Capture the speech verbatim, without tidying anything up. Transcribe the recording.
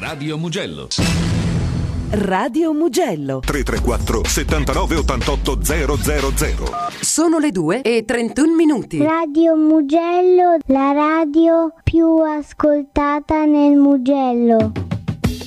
Radio Mugello. Radio Mugello. tre tre quattro settantanove ottantotto zero zero zero. Sono le due e trentuno minuti. Radio Mugello, la radio più ascoltata nel Mugello.